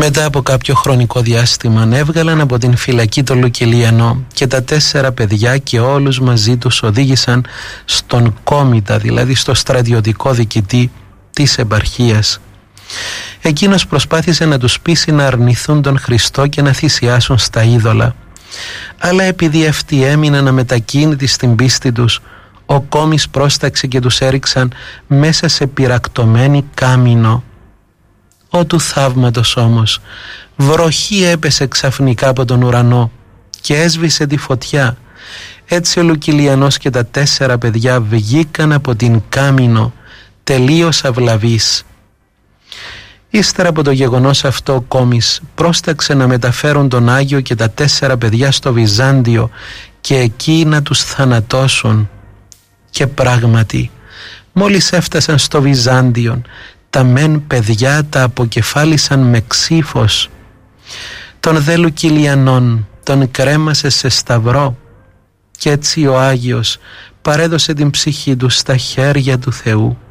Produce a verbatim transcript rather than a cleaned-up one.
Μετά από κάποιο χρονικό διάστημα έβγαλαν από την φυλακή τον Λουκυλιανό και τα τέσσερα παιδιά και όλους μαζί τους οδήγησαν στον κόμητα, δηλαδή στο στρατιωτικό διοικητή της επαρχίας. Εκείνος προσπάθησε να τους πείσει να αρνηθούν τον Χριστό και να θυσιάσουν στα είδωλα, αλλά επειδή αυτοί έμειναν αμετακίνητοι στην πίστη τους, ο κόμης πρόσταξε και τους έριξαν μέσα σε πυρακτωμένη κάμινο. Ω του θαύματος όμως, βροχή έπεσε ξαφνικά από τον ουρανό και έσβησε τη φωτιά. Έτσι ο Λουκυλιανός και τα τέσσερα παιδιά βγήκαν από την κάμινο τελείως αυλαβείς. Ύστερα από το γεγονός αυτό, ο κόμης πρόσταξε να μεταφέρουν τον Άγιο και τα τέσσερα παιδιά στο Βυζάντιο και εκεί να τους θανατώσουν. Και πράγματι, μόλις έφτασαν στο Βυζάντιο, τα μεν παιδιά τα αποκεφάλισαν με ξύφος. Τον δε Λουκυλιανόν τον κρέμασε σε σταυρό και έτσι ο Άγιος παρέδωσε την ψυχή του στα χέρια του Θεού.